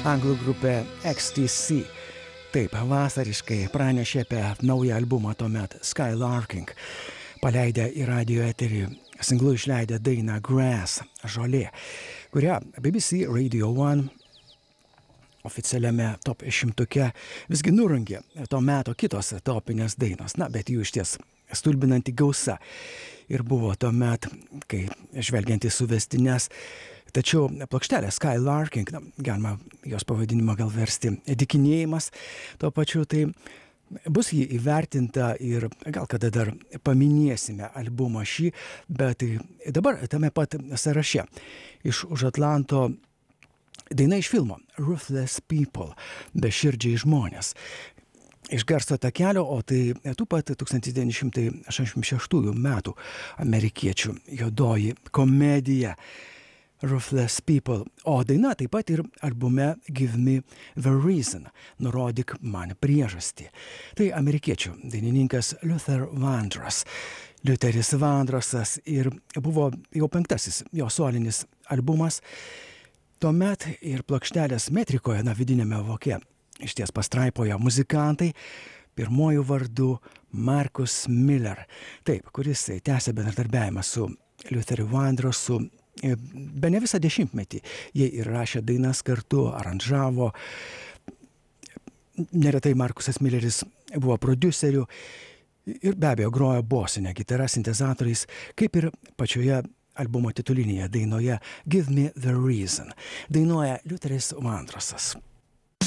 Anglų grupė XTC. Taip, vasariškai pranešė apie naują albumą tuomet Skylarking. Paleidę į radio eterį singlu išleidę dainą Grass, žolė, kurią BBC Radio 1 oficialiame top 100 visgi nurungė to meto kitos topinės dainos. Na, bet jų išties stulbinanti gausa. Ir buvo tuomet, kai žvelgiant į suvestines, tačiau plokštelė Skylarking, galima jos pavadinimą gal versti dykinėjimas, tuo pačiu tai bus jį įvertinta ir gal kada dar paminėsime albumą šį, bet dabar tame pat sąraše iš už Atlanto daina iš filmo Ruthless People, beširdžiai žmonės. Iš garso takelio, o tai tų pat 1986 metų amerikiečių juodoji komedija Ruthless People, o daina taip pat ir albume Give Me the Reason, nurodyk man priežastį. Tai amerikiečių dainininkas Luther Vandross. Lutheris Vandrossas ir buvo jau 5. jo solinis albumas. Tuomet ir plokštelės metrikoje, vidinėme voke, išties pastraipoje muzikantai, pirmojų vardu Marcus Miller, taip, kuris tęsė bendradarbiavimą su Lutheriu Vandrossu bene visą dešimtmetį. Jie ir rašė dainas kartu, aranžavo. Neretai Marcusas Milleris buvo prodiuseriu ir be abejo grojo bosinę gitarą sintezatoriais, kaip ir pačioje albumo titulinėje dainoje Give Me the Reason. Dainuoja Lutheris Vandrossas.